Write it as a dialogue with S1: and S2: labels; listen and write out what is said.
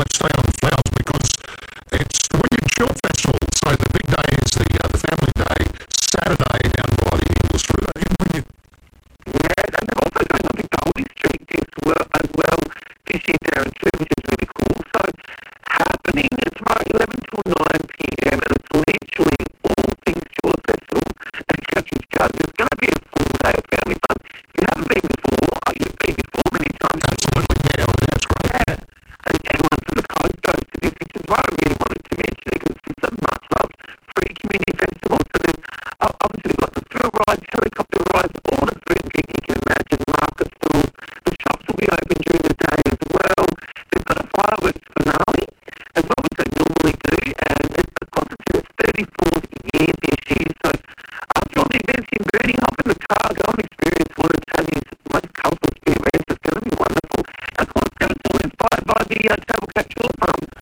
S1: let's stay on the flowers because it's the Wynyard Short Festival. So the big day is the family day, Saturday down by the Ingles River in Wynyard.
S2: Yeah, and they're also doing a big Goldie Street as well this year, Darren, too, which is really cool. So it's happening tomorrow 11 till 9 p.m. and it's literally all things Short Festival and Church's Jug. It's going to be a full day of family fun. If you haven't been before, you've been before many times.
S1: Absolutely, yeah, that's great.
S2: Yeah, and lots of the code goes to this, which is why I really wanted to mention it because it's a much loved free community festival. So there's obviously got the thrill rides, helicopter rides, all the food and you can imagine, market stalls. The shops will be open during the day as well. They've got a fireworks finale as well, which they normally do, and it's the concert is 34th year this year. So after all the events in Burnie, hop in the car, go and experience one of Tasmania's most colourful speed events. It's going to be wonderful. Our concept is all inspired by the Table Cat Tulip Farm.